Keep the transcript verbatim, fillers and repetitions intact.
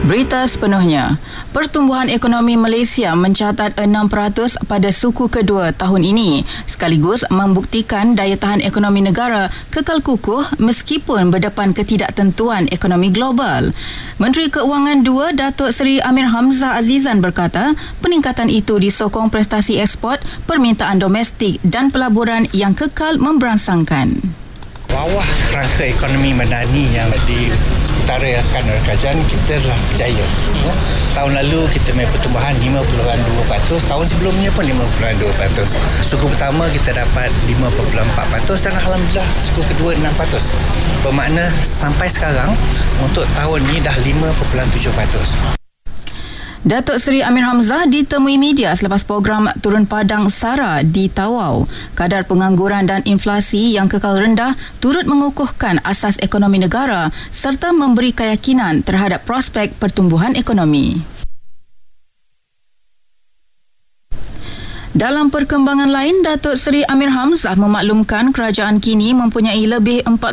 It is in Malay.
Berita sepenuhnya. Pertumbuhan ekonomi Malaysia mencatat enam peratus pada suku kedua tahun ini, sekaligus membuktikan daya tahan ekonomi negara kekal kukuh meskipun berdepan ketidaktentuan ekonomi global. Menteri Keuangan dua Datuk Seri Amir Hamzah Azizan berkata, peningkatan itu disokong prestasi ekspor, permintaan domestik dan pelaburan yang kekal memberangsangkan. Bawah kerangka ekonomi madani yang diutarakan oleh kerajaan, kita telah berjaya. Ya. Tahun lalu kita mempunyai pertumbuhan lima perpuluhan dua peratus, tahun sebelumnya pun lima perpuluhan dua peratus. Suku pertama kita dapat lima perpuluhan empat peratus dan alhamdulillah suku kedua enam peratus. Bermakna sampai sekarang untuk tahun ini dah lima perpuluhan tujuh peratus. Datuk Seri Amir Hamzah ditemui media selepas program turun padang SARA di Tawau. Kadar pengangguran dan inflasi yang kekal rendah turut mengukuhkan asas ekonomi negara serta memberi keyakinan terhadap prospek pertumbuhan ekonomi. Dalam perkembangan lain, Datuk Seri Amir Hamzah memaklumkan kerajaan kini mempunyai lebih empat